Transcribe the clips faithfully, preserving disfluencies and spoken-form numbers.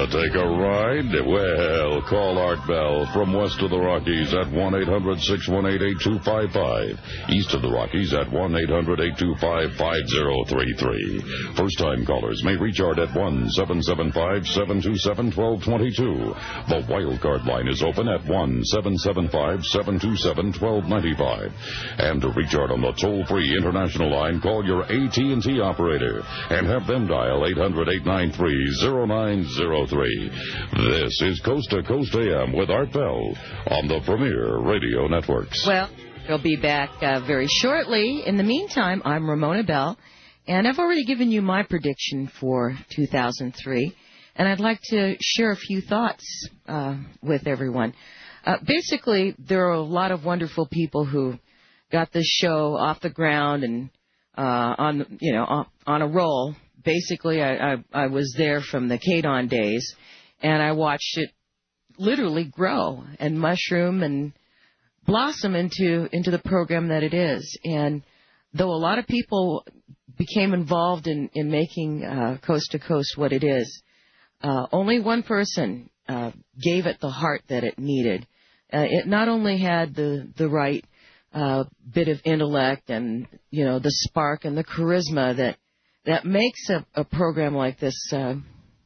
Wanna take a ride? Well, call Art Bell from west of the Rockies at one eight hundred six one eight eight two five five. East of the Rockies at one eight hundred eight two five five zero three three. First-time callers may reach Art at one seven seven five seven two seven one two two two. The wild card line is open at one seven seven five seven two seven one two nine five. And to reach Art on the toll-free international line, call your A T and T operator and have them dial eight hundred eight nine three zero nine zero three. This is Coast to Coast A M with Art Bell on the Premier Radio Networks. Well, we'll be back uh, very shortly. In the meantime, I'm Ramona Bell, and I've already given you my prediction for two thousand three, and I'd like to share a few thoughts uh, with everyone. Uh, basically, there are a lot of wonderful people who got this show off the ground and uh, on, you know, on, on a roll. Basically, I, I, I was there from the K-Don days, and I watched it literally grow and mushroom and blossom into into the program that it is. And though a lot of people became involved in, in making uh, Coast to Coast what it is, uh, only one person uh, gave it the heart that it needed. Uh, it not only had the, the right uh, bit of intellect and, you know, the spark and the charisma that that makes a, a program like this uh,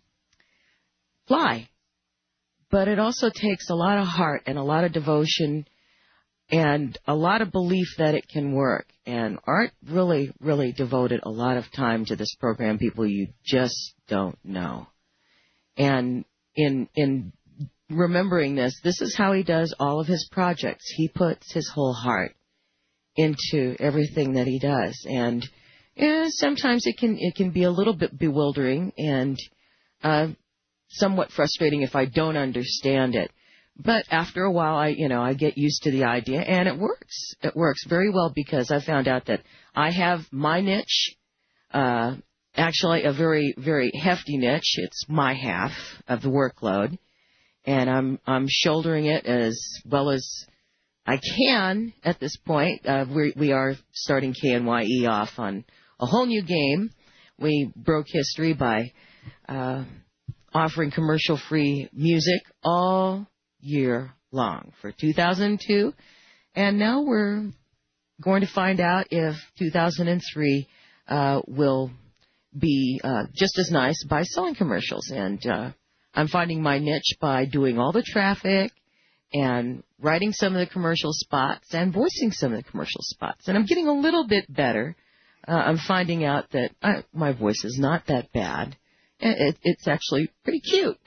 fly, but it also takes a lot of heart and a lot of devotion and a lot of belief that it can work. And Art really, really devoted a lot of time to this program, people you just don't know. And in in remembering this, this is how he does all of his projects. He puts his whole heart into everything that he does. And yeah, sometimes it can it can be a little bit bewildering and uh, somewhat frustrating if I don't understand it. But after a while, I you know I get used to the idea, and it works. It works very well because I found out that I have my niche, uh, actually a very very hefty niche. It's my half of the workload, and I'm I'm shouldering it as well as I can at this point. Uh, we we are starting K N Y E off on a whole new game. We broke history by uh, offering commercial-free music all year long for two thousand two, and now we're going to find out if two thousand three uh, will be uh, just as nice by selling commercials. And uh, I'm finding my niche by doing all the traffic and writing some of the commercial spots and voicing some of the commercial spots. And I'm getting a little bit better. Uh, I'm finding out that I, my voice is not that bad. It, it's actually pretty cute.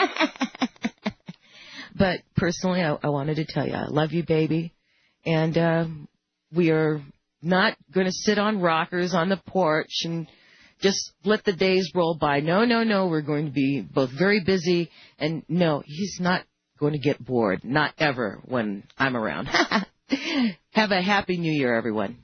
But personally, I, I wanted to tell you, I love you, baby. And uh, we are not going to sit on rockers on the porch and just let the days roll by. No, no, no. We're going to be both very busy. And no, he's not going to get bored. Not ever when I'm around. Have a happy New Year, everyone.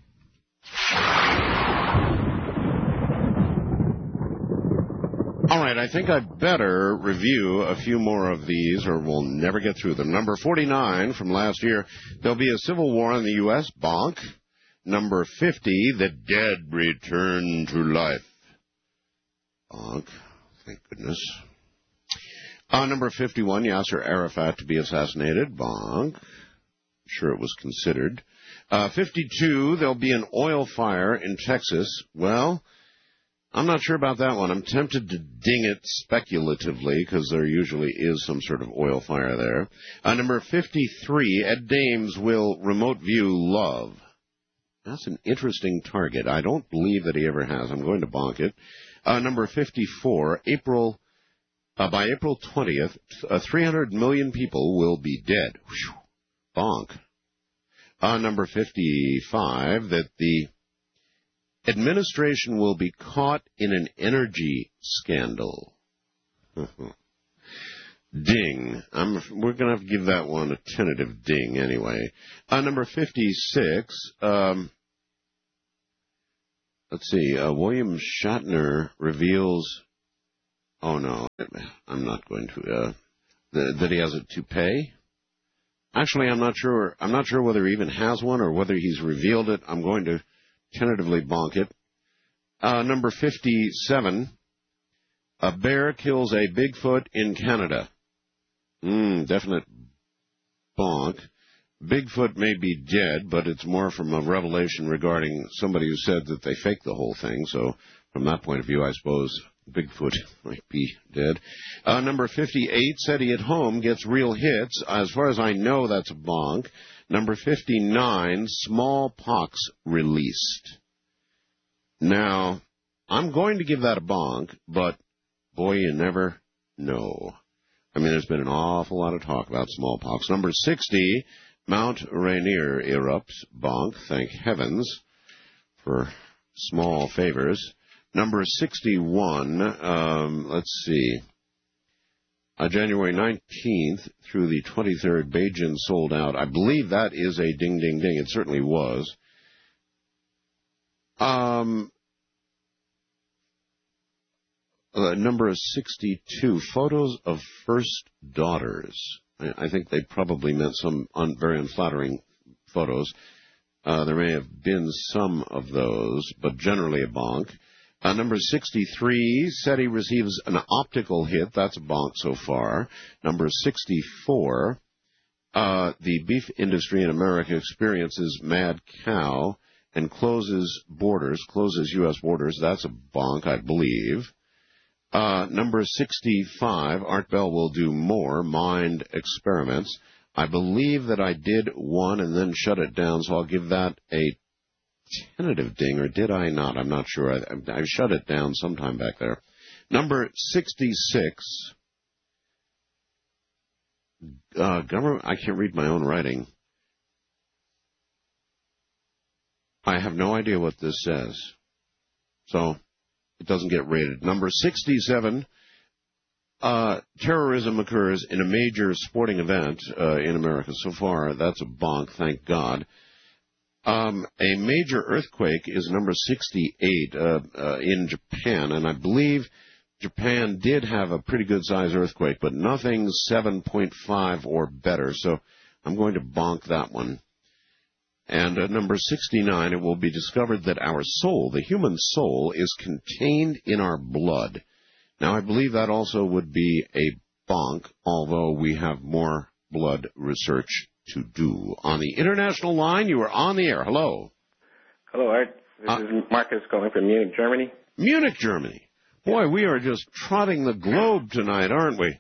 All right, I think I'd better review a few more of these, or we'll never get through them. Number forty-nine from last year, there'll be a civil war in the U S Bonk. Number fifty, the dead return to life. Bonk. Thank goodness. Uh, number fifty-one, Yasser Arafat to be assassinated. Bonk. Sure it was considered. Uh, fifty-two, there'll be an oil fire in Texas. Well, I'm not sure about that one. I'm tempted to ding it speculatively because there usually is some sort of oil fire there. Uh, number fifty-three, Ed Dames will remote view Love. That's an interesting target. I don't believe that he ever has. I'm going to bonk it. Uh, number fifty-four, April, uh, by April twentieth, uh, three hundred million people will be dead. Whew. Bonk. Uh, number fifty-five, that the administration will be caught in an energy scandal. Ding. I'm, we're going to have to give that one a tentative ding anyway. Uh, number fifty-six, um, let's see, uh, William Shatner reveals, oh no, I'm not going to, uh, th- that he has a toupee. Actually, I'm not sure, I'm not sure whether he even has one or whether he's revealed it. I'm going to tentatively bonk it. Uh, number fifty-seven, A bear kills a Bigfoot in Canada. Hmm, definite bonk. Bigfoot may be dead, but it's more from a revelation regarding somebody who said that they faked the whole thing. So from that point of view, I suppose Bigfoot might be dead. Uh, number fifty-eight, SETI at Home gets real hits. As far as I know, that's a bonk. Number fifty-nine, smallpox released. Now, I'm going to give that a bonk, but boy, you never know. I mean, there's been an awful lot of talk about smallpox. Number sixty, Mount Rainier erupts. Bonk, thank heavens for small favors. Number sixty-one, um, let's see, uh, January nineteenth through the twenty-third, Beijing sold out. I believe that is a ding, ding, ding. It certainly was. Um, uh, number sixty-two, photos of first daughters. I, I think they probably meant some un, very unflattering photos. Uh, there may have been some of those, but generally a bonk. Uh, number sixty-three, SETI receives an optical hit. That's a bonk so far. Number sixty-four, uh, the beef industry in America experiences mad cow and closes borders, closes U S borders. That's a bonk, I believe. Uh, number sixty-five, Art Bell will do more mind experiments. I believe that I did one and then shut it down, so I'll give that a tentative ding, or did I not? I'm not sure. I, I shut it down sometime back there. Number sixty-six, uh, government, I can't read my own writing. I have no idea what this says, so it doesn't get rated. Number sixty-seven, uh, terrorism occurs in a major sporting event uh, in America so far. That's a bonk, thank God. Um, a major earthquake is number sixty-eight uh, uh, in Japan, and I believe Japan did have a pretty good-sized earthquake, but nothing seven point five or better, so I'm going to bonk that one. And uh, number sixty-nine, it will be discovered that our soul, the human soul, is contained in our blood. Now, I believe that also would be a bonk, although we have more blood research to do. On the international line, you are on the air. Hello. Hello, Art. This uh, is Marcus calling from Munich, Germany. Munich, Germany. Boy, we are just trotting the globe tonight, aren't we?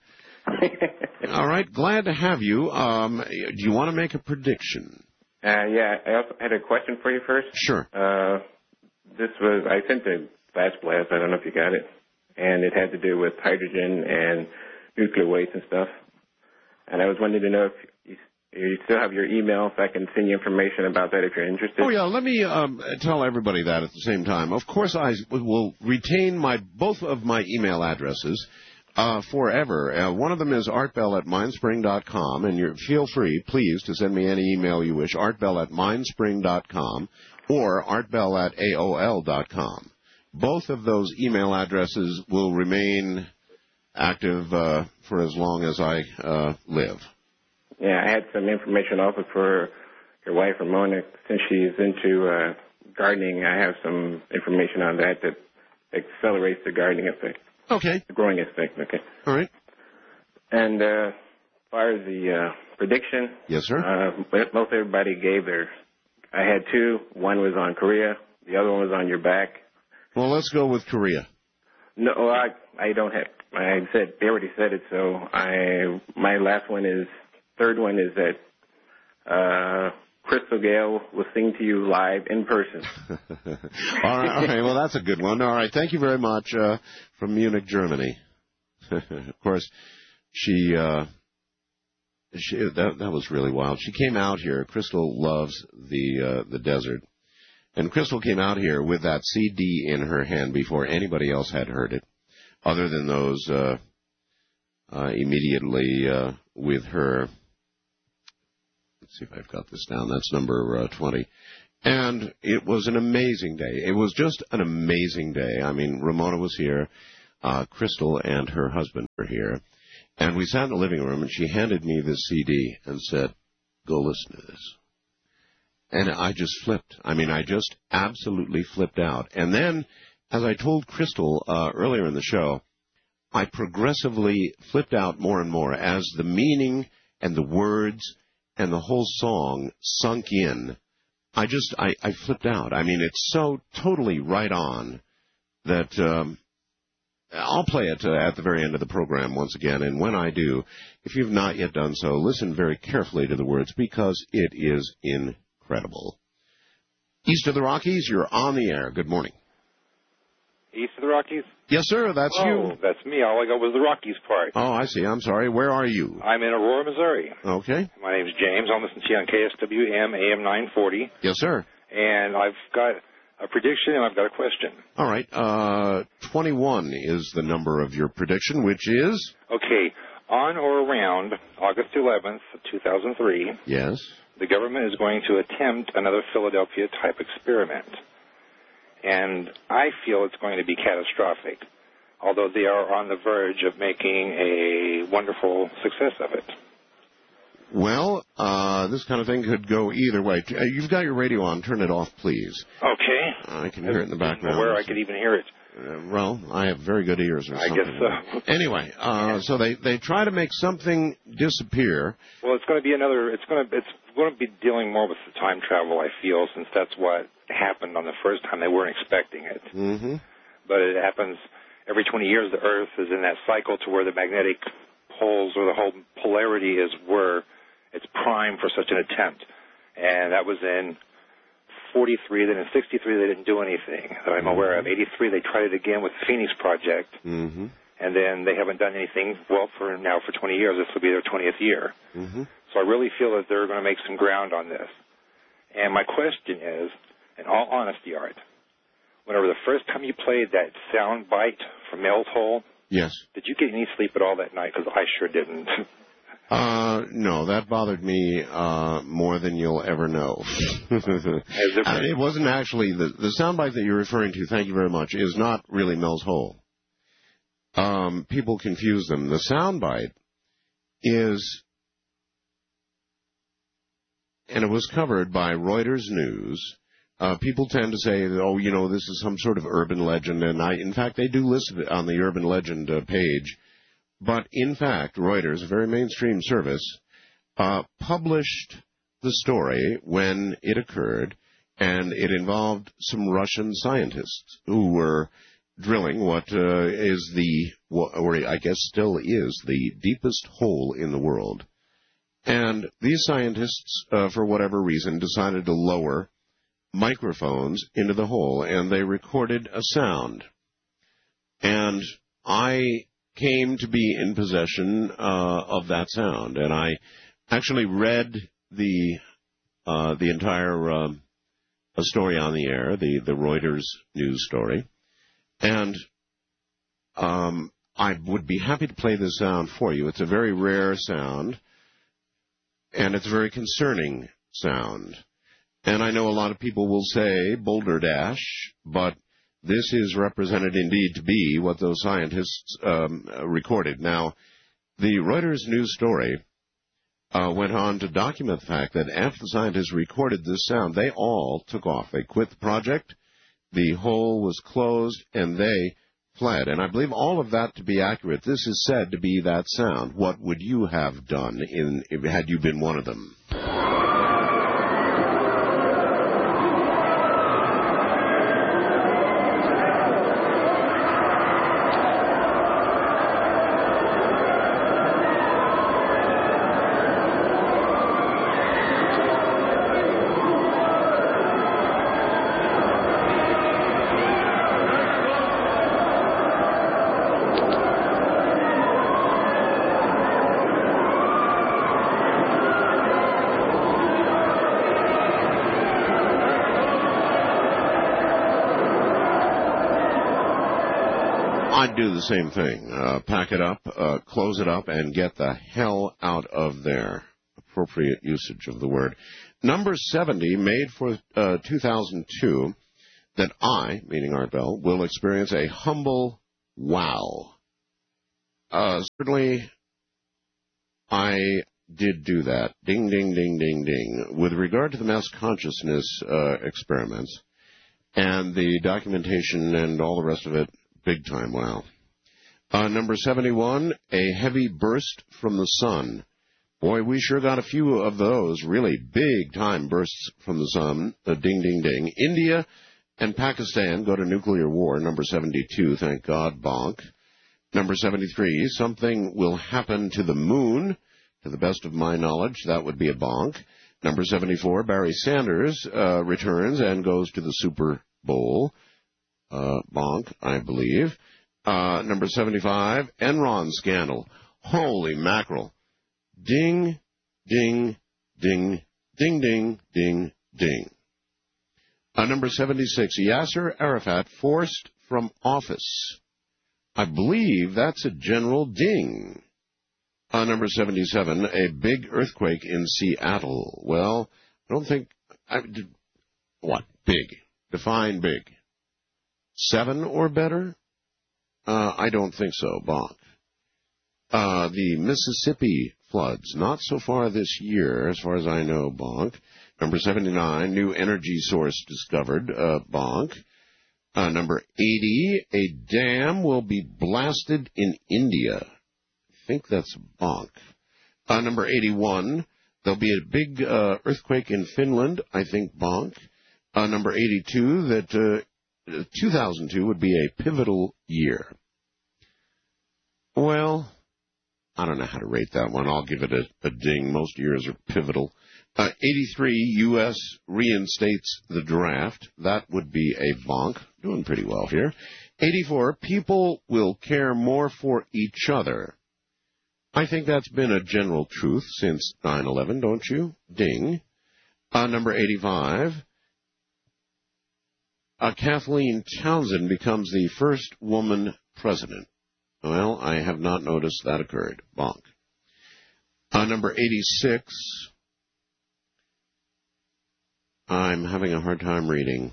All right, glad to have you. Um, do you want to make a prediction? Uh, yeah, I also had a question for you first. Sure. Uh, this was, I sent the flash blast, I don't know if you got it, and it had to do with hydrogen and nuclear waste and stuff. And I was wanting to know if you You still have your email, so I can send you information about that if you're interested. Oh, yeah. Let me um, tell everybody that at the same time. Of course, I will retain my both of my email addresses uh, forever. Uh, one of them is artbell at mindspring dot com, and you feel free, please, to send me any email you wish, artbell at mindspring dot com or artbell at A O L dot com. Both of those email addresses will remain active uh, for as long as I uh, live. Yeah, I had some information also for your wife, Ramona, since she's into uh, gardening. I have some information on that that accelerates the gardening effect. Okay. The growing effect, okay. All right. And uh, as far as the uh, prediction, yes, sir. Uh, most everybody gave their. I had two. One was on Korea. The other one was on your back. Well, let's go with Korea. No, I I don't have. I said they already said it. So I my last one is. Third one is that uh, Crystal Gale will sing to you live in person. all right, all right. Well, that's a good one. All right. Thank you very much uh, from Munich, Germany. Of course, she, uh, she that, that was really wild. She came out here. Crystal loves the uh, the desert. And Crystal came out here with that C D in her hand before anybody else had heard it, other than those uh, uh, immediately uh, with her. Let's see if I've got this down. That's number uh, twenty. And it was an amazing day. It was just an amazing day. I mean, Ramona was here. Uh, Crystal and her husband were here. And we sat in the living room, and she handed me this C D and said, go listen to this. And I just flipped. I mean, I just absolutely flipped out. And then, as I told Crystal uh, earlier in the show, I progressively flipped out more and more as the meaning and the words and the whole song sunk in. I just, I, I flipped out. I mean, it's so totally right on that um, I'll play it uh, at the very end of the program once again. And when I do, if you've not yet done so, listen very carefully to the words because it is incredible. East of the Rockies, you're on the air. Good morning. East of the Rockies? Yes, sir, that's oh, you. Oh, that's me. All I got was the Rockies part. Oh, I see. I'm sorry. Where are you? I'm in Aurora, Missouri. Okay. My name's James. I'm listening to you on K S W M A M nine forty. Yes, sir. And I've got a prediction and I've got a question. All right. Uh, twenty-one is the number of your prediction, which is? Okay. On or around August eleventh, two thousand three, yes, the government is going to attempt another Philadelphia-type experiment. And I feel it's going to be catastrophic, although they are on the verge of making a wonderful success of it. Well, uh, this kind of thing could go either way. You've got your radio on. Turn it off, please. Okay. I can hear it in the background. Where I could even hear it. Uh, well, I have very good ears or I something. guess so. Anyway, uh, so they, they try to make something disappear. Well, it's going to be another, it's going to, it's going to be dealing more with the time travel, I feel, since that's what happened on the first time. They weren't expecting it. Mm-hmm. But it happens every twenty years. The Earth is in that cycle to where the magnetic poles or the whole polarity is where it's primed for such an attempt. And that was in forty-three. Then in sixty-three, they didn't do anything that I'm aware of. eighty-three, they tried it again with the Phoenix Project. Mm-hmm. And then they haven't done anything, well, for now for twenty years. This will be their twentieth year. Mm-hmm. So I really feel that they're going to make some ground on this. And my question is, in all honesty, Art, whenever the first time you played that sound bite from Mel's Hole, yes, did you get any sleep at all that night? Because I sure didn't. Uh, no, that bothered me uh, more than you'll ever know. uh, it wasn't actually, the, the soundbite that you're referring to, thank you very much, is not really Mel's Hole. Um, people confuse them. The soundbite is, and it was covered by Reuters News. Uh, people tend to say, oh, you know, this is some sort of urban legend, and I, in fact, they do list it on the urban legend uh, page. But, in fact, Reuters, a very mainstream service, uh, published the story when it occurred, and it involved some Russian scientists who were drilling what uh, is the, or I guess still is, the deepest hole in the world. And these scientists, uh, for whatever reason, decided to lower microphones into the hole, and they recorded a sound. And I came to be in possession uh, of that sound, and I actually read the uh, the entire uh, story on the air, the, the Reuters news story, and um, I would be happy to play this sound for you. It's a very rare sound, and it's a very concerning sound. And I know a lot of people will say Boulder Dash, but this is represented indeed to be what those scientists um, recorded. Now, the Reuters news story uh, went on to document the fact that after the scientists recorded this sound, they all took off. They quit the project, the hole was closed, and they fled. And I believe all of that to be accurate. This is said to be that sound. What would you have done in, if, had you been one of them? I'd do the same thing. Uh, pack it up, uh, close it up, and get the hell out of there. Appropriate usage of the word. Number seventy, made for uh, two thousand two, that I, meaning Art Bell, will experience a humble wow. Uh, certainly, I did do that. Ding, ding, ding, ding, ding. With regard to the mass consciousness uh, experiments and the documentation and all the rest of it, big time wow. Uh, number seventy-one, a heavy burst from the sun. Boy, we sure got a few of those really big-time bursts from the sun. Uh, ding, ding, ding. India and Pakistan go to nuclear war. Number seventy-two, thank God, bonk. Number seventy-three, something will happen to the moon. To the best of my knowledge, that would be a bonk. Number seventy-four, Barry Sanders uh, returns and goes to the Super Bowl. Uh, bonk, I believe. Uh, number seventy-five, Enron scandal. Holy mackerel. Ding, ding, ding, ding, ding, ding, ding. Uh, number seventy-six, Yasser Arafat forced from office. I believe that's a general ding. Uh, number seventy-seven, a big earthquake in Seattle. Well, I don't think... I, what? Big. Define big. Seven or better? Uh, I don't think so, bonk. Uh, the Mississippi floods, not so far this year, as far as I know, bonk. Number seventy-nine, new energy source discovered, uh, bonk. Uh, number eighty, a dam will be blasted in India. I think that's bonk. Uh, number eighty-one, there'll be a big uh, earthquake in Finland, I think bonk. Uh, number eighty-two, that uh, two thousand two would be a pivotal year. Well, I don't know how to rate that one. I'll give it a, a ding. Most years are pivotal. Uh, eighty-three, U S reinstates the draft. That would be a bonk. Doing pretty well here. eighty-four, people will care more for each other. I think that's been a general truth since nine eleven, don't you? Ding. Uh, number eighty-five, uh, Kathleen Townsend becomes the first woman president. Well, I have not noticed that occurred. Bonk. Uh, number eighty-six, I'm having a hard time reading.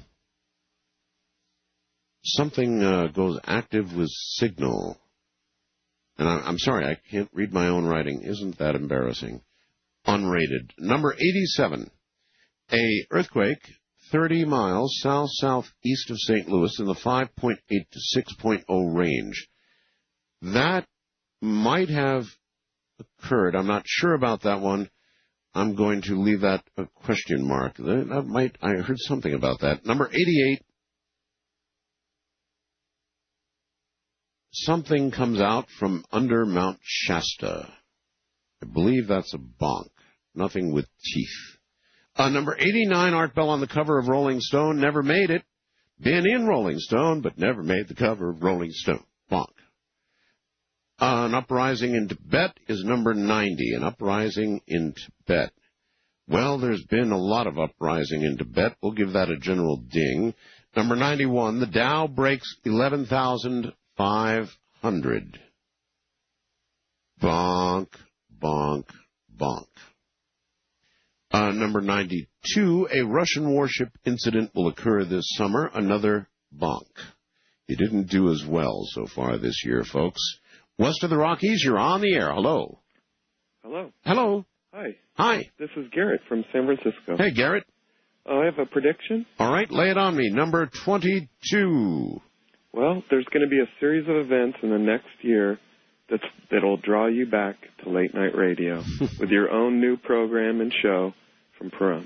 Something uh, goes active with Signal. And I, I'm sorry, I can't read my own writing. Isn't that embarrassing? Unrated. Number eighty-seven, a earthquake thirty miles south-southeast of Saint Louis in the five point eight to six point oh range. That might have occurred. I'm not sure about that one. I'm going to leave that a question mark. That might, I heard something about that. Number eighty-eight, something comes out from under Mount Shasta. I believe that's a bonk. Nothing with teeth. Uh, number eighty-nine, Art Bell on the cover of Rolling Stone. Never made it. Been in Rolling Stone, but never made the cover of Rolling Stone. Bonk. Uh, an uprising in Tibet is number ninety. An uprising in Tibet. Well, there's been a lot of uprising in Tibet. We'll give that a general ding. Number ninety-one, the Dow breaks eleven thousand five hundred. Bonk, bonk, bonk. Uh, number ninety-two, a Russian warship incident will occur this summer. Another bonk. You didn't do as well so far this year, folks. West of the Rockies, you're on the air. Hello. Hello. Hello. Hi. Hi. This is Garrett from San Francisco. Hey, Garrett. Uh, I have a prediction. All right, lay it on me. Number twenty-two. Well, there's going to be a series of events in the next year that's, that'll draw you back to late-night radio with your own new program and show from Pahrump.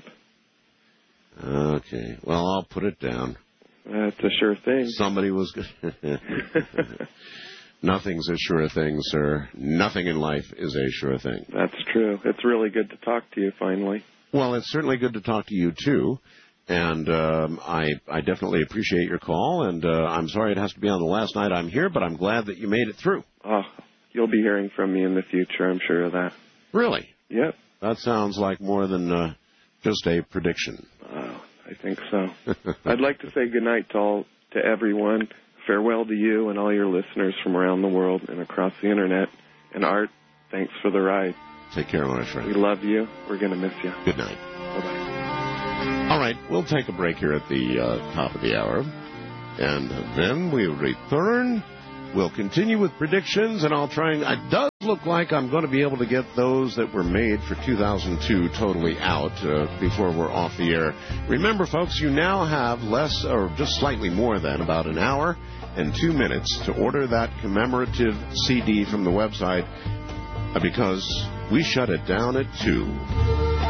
Okay. Well, I'll put it down. That's a sure thing. Somebody was good. Nothing's a sure thing, sir. Nothing in life is a sure thing. That's true. It's really good to talk to you, finally. Well, it's certainly good to talk to you, too. And um, I, I definitely appreciate your call. And uh, I'm sorry it has to be on the last night I'm here, but I'm glad that you made it through. Oh, you'll be hearing from me in the future, I'm sure of that. Really? Yep. That sounds like more than uh, just a prediction. Oh, I think so. I'd like to say goodnight to all, to everyone. Farewell to you and all your listeners from around the world and across the Internet. And Art, thanks for the ride. Take care, my friend. We love you. We're going to miss you. Good night. Bye-bye. All right, we'll take a break here at the uh, top of the hour. And then we'll return. We'll continue with predictions, and I'll try and... It does look like I'm going to be able to get those that were made for two thousand two totally out uh, before we're off the air. Remember, folks, you now have less, or just slightly more than, about an hour and two minutes to order that commemorative C D from the website because we shut it down at two.